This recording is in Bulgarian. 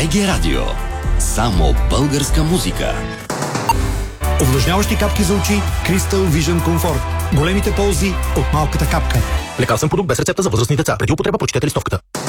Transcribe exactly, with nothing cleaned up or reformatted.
БГ Радио. Само българска музика. Увлажняващи капки за очи Crystal Vision Comfort. Големите ползи от малката капка. Лекарствен продукт без рецепта за възрастни деца. Преди употреба прочетете листовката.